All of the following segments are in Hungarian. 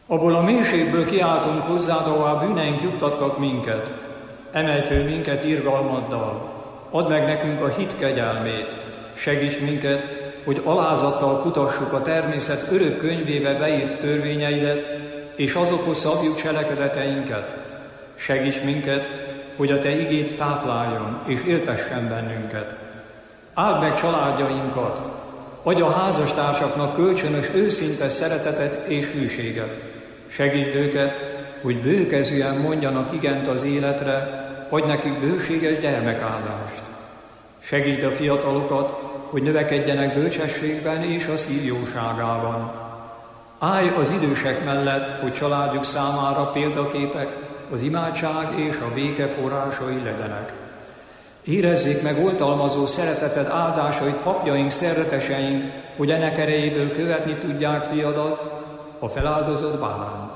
Abból a mélységből kiáltunk hozzád, ahová bűneink juttattak minket. Emelj föl minket irgalmaddal, add meg nekünk a hit kegyelmét, segíts minket, hogy alázattal kutassuk a természet örök könyvébe beírt törvényeidet, és azokhoz szabjuk cselekedeteinket. Segíts minket, hogy a Te igéd tápláljon és éltessen bennünket. Áld meg családjainkat, adj a házastársaknak kölcsönös őszinte szeretetet és hűséget. Segítsd őket, hogy bőkezűen mondjanak igent az életre, adj nekük bőséges gyermekáldást. Segítsd a fiatalokat, hogy növekedjenek bölcsességben és a szív jóságában. Állj az idősek mellett, hogy családjuk számára példaképek, az imádság és a béke forrásai legyenek. Érezzék meg oltalmazó szereteted áldásait papjaink, szerzeteseink, hogy ennek erejéből követni tudják fiadat, a feláldozott bárányt.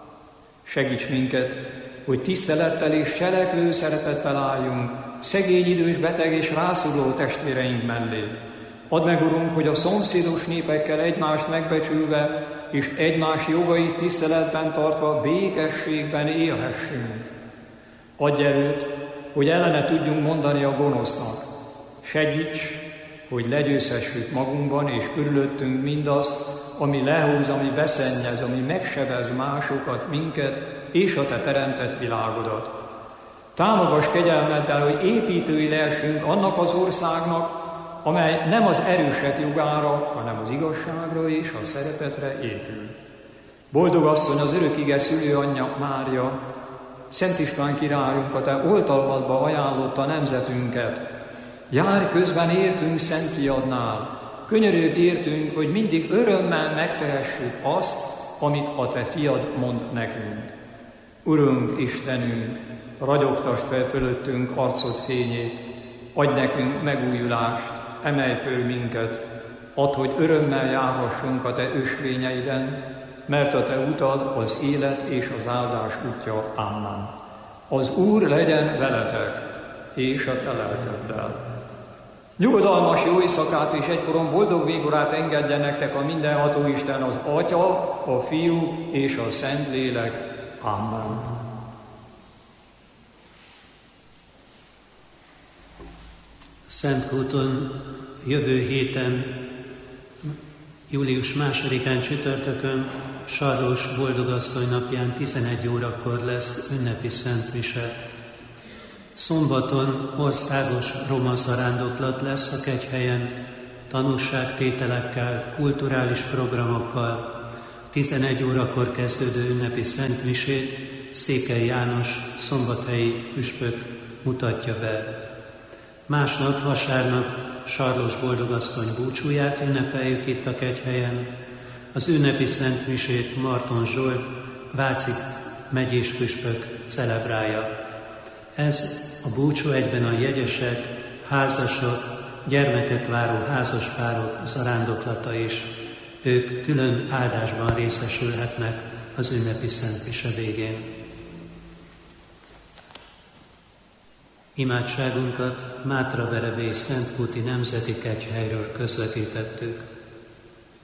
Segíts minket, hogy tisztelettel és cselekvő szeretettel álljunk szegény, idős, beteg és rászoruló testvéreink mellé. Add meg, Urunk, hogy a szomszédos népekkel egymást megbecsülve és egymás jogait tiszteletben tartva békességben élhessünk. Adj erőt, hogy ellene tudjunk mondani a gonosznak. Segíts, hogy legyőzhessük magunkban és körülöttünk mindazt, ami lehúz, ami beszennyez, ami megsebez másokat, minket és a Te teremtett világodat. Támogass kegyelmeddel, hogy építői lehessünk annak az országnak, amely nem az erősek jogára, hanem az igazságra és a szeretetre épül. Boldog asszony, az örökige szülőanyja Mária, Szent István királyunk, a Te oltalmadba ajánlotta nemzetünket. Járj közben értünk Szent Fiadnál, könyörögd értünk, hogy mindig örömmel megtehessük azt, amit a Te Fiad mond nekünk. Urunk, Istenünk, ragyogtasd fel fölöttünk arcod fényét, adj nekünk megújulást, emelj föl minket, add, hogy örömmel járhassunk a Te ösvényeiden, mert a Te utad az élet és az áldás útja. Amen. Az Úr legyen veletek, és a Te lelkeddel. Nyugodalmas jó éjszakát és egykoron boldog végorát engedjen nektek a mindenható Isten, az Atya, a Fiú és a Szentlélek. Amen. Szentkúton jövő héten, július 2-án csütörtökön, Sarlós Boldogasszony napján 11 órakor lesz ünnepi szentmise. Szombaton országos roma zarándoklat lesz a Kegyhelyen, tanúságtételekkel, kulturális programokkal. 11 órakor kezdődő ünnepi szentmisét Székely János szombathelyi püspök mutatja be. Másnap, vasárnap Sarlós Boldogasszony búcsúját ünnepeljük itt a Kegyhelyen. Az ünnepi szentmisét Marton Zsolt, Váci megyés püspök celebrálja. Ez a búcsú egyben a jegyesek, házasok, gyermeket váró házaspárok zarándoklata is. Ők külön áldásban részesülhetnek az ünnepi szentmise végén. Imádságunkat Mátraverebély Szentkúti Nemzeti Kegyhelyről közvetítettük.